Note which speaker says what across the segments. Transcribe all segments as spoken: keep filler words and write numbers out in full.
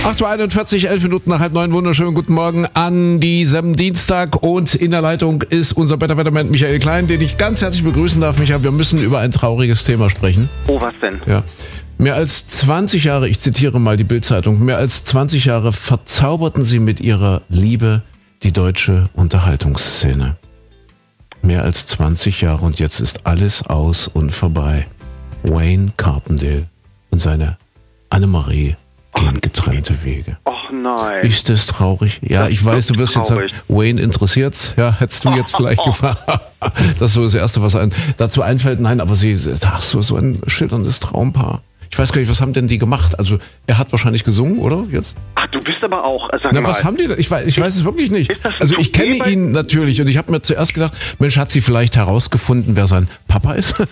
Speaker 1: acht Uhr einundvierzig, elf Minuten nach halb neun. Wunderschönen guten Morgen an diesem Dienstag. Und in der Leitung ist unser Wetterwettermann Michael Klein, den ich ganz herzlich begrüßen darf. Michael, wir müssen über ein trauriges Thema sprechen.
Speaker 2: Oh, was denn?
Speaker 1: Ja. Mehr als zwanzig Jahre, ich zitiere mal die Bild-Zeitung, mehr als zwanzig Jahre verzauberten sie mit ihrer Liebe die deutsche Unterhaltungsszene. Mehr als zwanzig Jahre und jetzt ist alles aus und vorbei. Wayne Carpendale und seine Annemarie gehen getrennte Wege.
Speaker 2: Ach nein.
Speaker 1: Ist das traurig? Ja,
Speaker 2: das
Speaker 1: ich weiß, du wirst traurig. Jetzt sagen, Wayne interessiert's. Ja, hättest du jetzt vielleicht gefragt. Das ist so das Erste, was einem dazu einfällt. Nein, aber sie, ach so, so ein schillerndes Traumpaar. Ich weiß gar nicht, was haben denn die gemacht? Also, er hat wahrscheinlich gesungen, oder? Jetzt?
Speaker 2: Ach, du bist aber auch, sag
Speaker 1: Na,
Speaker 2: mal.
Speaker 1: was haben die denn? Ich weiß, ich weiß es wirklich nicht.
Speaker 2: Ist das ein
Speaker 1: Also, ich kenne
Speaker 2: Toupet?
Speaker 1: ihn natürlich und ich habe mir zuerst gedacht, Mensch, hat sie vielleicht herausgefunden, wer sein Papa ist?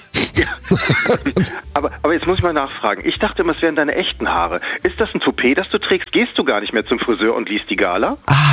Speaker 2: aber, aber jetzt muss ich mal nachfragen. Ich dachte immer, es wären deine echten Haare. Ist das ein Toupet, das du trägst? Gehst du gar nicht mehr zum Friseur und liest die Gala?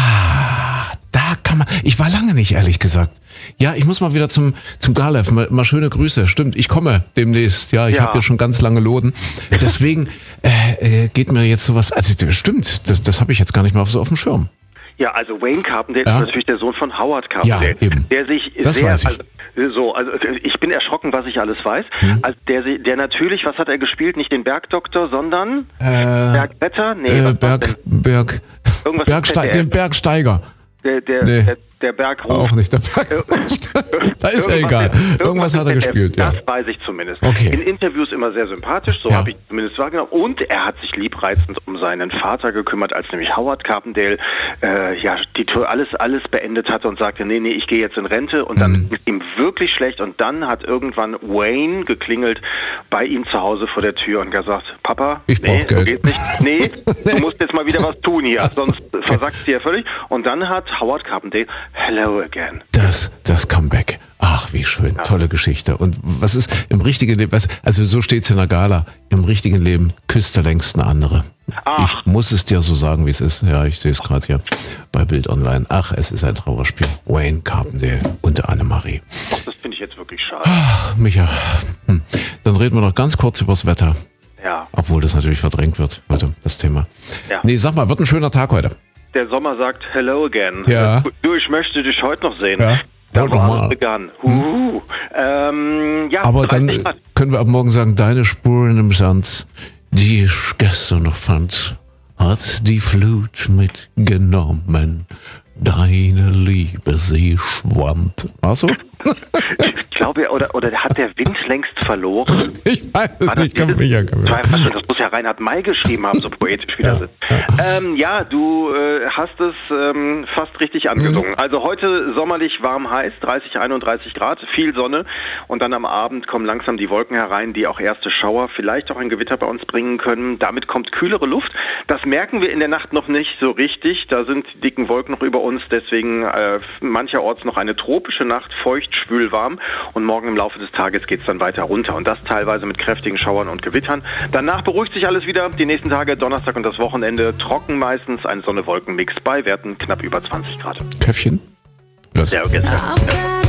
Speaker 1: Ah, da kann man. Ich war lange nicht, ehrlich gesagt. Ja, ich muss mal wieder zum zum Garlev. Mal, mal schöne Grüße. Stimmt, ich komme demnächst. Ja, ich
Speaker 2: Ja.
Speaker 1: habe ja schon ganz lange Loden. Deswegen äh, äh, geht mir jetzt sowas. Also stimmt, das, das habe ich jetzt gar nicht mehr auf, so auf dem Schirm.
Speaker 2: Ja, also Wayne Carpendale
Speaker 1: Ja.
Speaker 2: ist natürlich der Sohn von Howard Carpendale.
Speaker 1: Ja, eben.
Speaker 2: Der sich
Speaker 1: Das
Speaker 2: sehr,
Speaker 1: weiß ich.
Speaker 2: Also, so, also ich bin erschrocken, was ich alles weiß.
Speaker 1: Hm.
Speaker 2: Also der, si- der natürlich, was hat er gespielt? Nicht den Bergdoktor, sondern
Speaker 1: Äh,
Speaker 2: Bergwetter? Nee,
Speaker 1: äh,
Speaker 2: was war's
Speaker 1: Berg,
Speaker 2: denn?
Speaker 1: Berg,
Speaker 2: Irgendwas
Speaker 1: Bergste-
Speaker 2: mit Z D F.
Speaker 1: den Bergsteiger.
Speaker 2: Der, der,
Speaker 1: Nee.
Speaker 2: der, der Bergruf.
Speaker 1: Auch nicht der Berg. Da ist ja egal. Irgendwas hat er
Speaker 2: mit Z D F.
Speaker 1: gespielt, ja.
Speaker 2: Das weiß ich zumindest.
Speaker 1: Okay.
Speaker 2: In Interviews immer sehr sympathisch, so
Speaker 1: Ja.
Speaker 2: habe ich zumindest wahrgenommen. Und er hat sich liebreizend um seinen Vater gekümmert, als nämlich Howard Carpendale äh, ja die Tour alles alles beendet hatte und sagte, nee, nee, ich gehe jetzt in Rente. Und dann
Speaker 1: Mhm.
Speaker 2: ist ihm wirklich schlecht. Und dann hat irgendwann Wayne geklingelt bei ihm zu Hause vor der Tür und gesagt, Papa,
Speaker 1: Ich brauch
Speaker 2: nee, so
Speaker 1: Geld.
Speaker 2: geht's nicht. Nee, du musst jetzt mal wieder was tun hier, sonst versagst du ja völlig. Und dann hat Howard Carpendale Hello Again.
Speaker 1: Das, das Comeback. Ach, wie schön. Tolle Geschichte. Und was ist im richtigen Leben, was- also so steht's in der Gala, im richtigen Leben küsst der längst eine andere.
Speaker 2: Ach.
Speaker 1: Ich muss es dir so sagen, wie es ist. Ja, ich sehe es gerade hier bei Bild Online. Ach, es ist ein Trauerspiel. Wayne Carpendale und der Annemarie.
Speaker 2: Das finde ich jetzt wirklich schade.
Speaker 1: Ach, Micha, hm. dann reden wir noch ganz kurz übers Wetter.
Speaker 2: Ja,
Speaker 1: Obwohl das natürlich verdrängt wird heute, das Thema.
Speaker 2: Ja.
Speaker 1: Nee, sag mal, wird ein schöner Tag heute.
Speaker 2: der Sommer sagt Hello Again.
Speaker 1: Ja.
Speaker 2: Du, ich möchte dich heute noch sehen.
Speaker 1: Ja.
Speaker 2: Da
Speaker 1: Hol
Speaker 2: wo
Speaker 1: doch
Speaker 2: alles
Speaker 1: mal.
Speaker 2: begann. Uh, ähm, ja,
Speaker 1: Aber dann
Speaker 2: dreißig Grad.
Speaker 1: können wir ab morgen sagen, deine Spuren im Sand, die ich gestern noch fand, hat die Flut mitgenommen. Deine Liebe, sie schwand. Ach so?
Speaker 2: Ich glaube, oder, oder hat der Wind längst verloren?
Speaker 1: Ich weiß es
Speaker 2: War das
Speaker 1: nicht. Kann
Speaker 2: dieses-
Speaker 1: mich ja, kann mich ja.
Speaker 2: das muss ja Reinhard May geschrieben haben, so poetisch wie das ist. Ähm, ja, du äh, hast es ähm, fast richtig angesungen.
Speaker 1: Mhm.
Speaker 2: Also heute sommerlich warm heiß, dreißig, einunddreißig Grad, viel Sonne und dann am Abend kommen langsam die Wolken herein, die auch erste Schauer, vielleicht auch ein Gewitter bei uns bringen können. Damit kommt kühlere Luft. Das merken wir in der Nacht noch nicht so richtig. Da sind die dicken Wolken noch über uns, deswegen äh, mancherorts noch eine tropische Nacht, feucht, schwül, warm und morgen im Laufe des Tages geht es dann weiter runter und das teilweise mit kräftigen Schauern und Gewittern. Danach beruhigt sich alles wieder. Die nächsten Tage, Donnerstag und das Wochenende, trocken meistens, ein Sonne-Wolken-Mix bei Werten knapp über zwanzig Grad.
Speaker 1: Köpfchen? Los.
Speaker 2: Sehr gerne.
Speaker 3: I've got